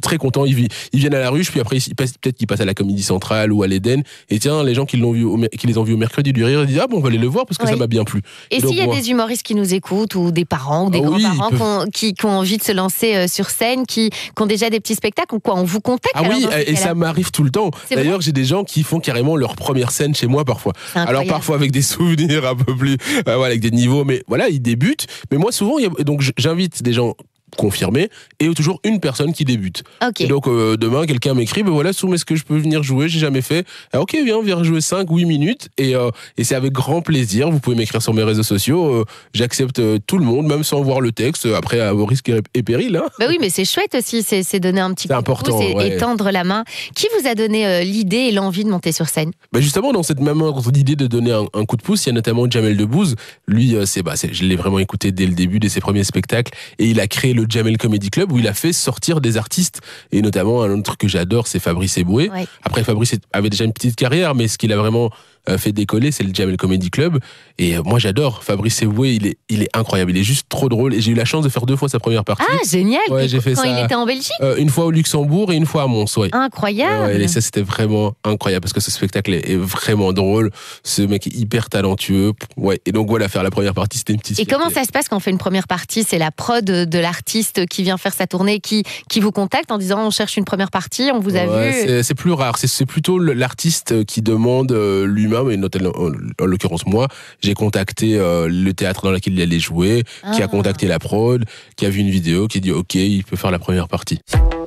très contents. Ils viennent à la ruche, puis après peut-être qu'ils passent à la Comédie Centrale ou à l'Éden. Et tiens, les gens qui les ont vus au mercredi du rire, ils disent on va aller le voir parce que ça m'a bien plu. Et s'il y a des humoristes qui nous écoutent ou des parents ou des grands-parents qui ont envie de se lancer sur scène, qui ont déjà des petits spectacles ou quoi, on vous contacte? Et ça m'arrive tout le temps. D'ailleurs, j'ai des gens qui font carrément leur première scène chez moi parfois. Alors parfois avec des souvenirs un peu plus, avec des niveaux, mais voilà, ils débutent. Mais moi souvent, donc j'invite des gens confirmé et toujours une personne qui débute. Et donc demain quelqu'un m'écrit Soum, est-ce que je peux venir jouer, j'ai jamais fait. Ok, viens jouer 5-8 minutes et c'est avec grand plaisir. Vous pouvez m'écrire sur mes réseaux sociaux, j'accepte tout le monde même sans voir le texte, après à vos risques et périls, hein. Oui, mais c'est chouette aussi, c'est donner un petit coup de pouce et tendre la main. Qui vous a donné l'idée et l'envie de monter sur scène? Justement, dans cette même idée de donner un coup de pouce, il y a notamment Jamel Debbouze. Lui, je l'ai vraiment écouté dès le début, dès ses premiers spectacles, et il a créé le Jamel Comedy Club où il a fait sortir des artistes, et notamment un autre truc que j'adore, c'est Fabrice Eboué. Après, Fabrice avait déjà une petite carrière, mais ce qu'il a vraiment fait décoller, c'est le Jamel Comedy Club. Et moi j'adore Fabrice Eboué, il est incroyable, il est juste trop drôle, et j'ai eu la chance de faire 2 fois sa première partie. Génial. J'ai fait quand ça, il était en Belgique, une fois au Luxembourg et une fois à Mons. Incroyable. Et ça c'était vraiment incroyable parce que ce spectacle est vraiment drôle, ce mec est hyper talentueux. Et donc voilà, faire la première partie, c'était une petite fierté. Et comment ça se passe quand on fait une première partie? C'est la prod de l'artiste qui vient faire sa tournée, qui vous contacte en disant on cherche une première partie, on vous a vu? C'est plus rare, c'est plutôt l'artiste qui demande lui-même, et notamment en l'occurrence moi, j'ai contacté le théâtre dans lequel il allait jouer, qui a contacté la prod, qui a vu une vidéo, qui dit ok, il peut faire la première partie.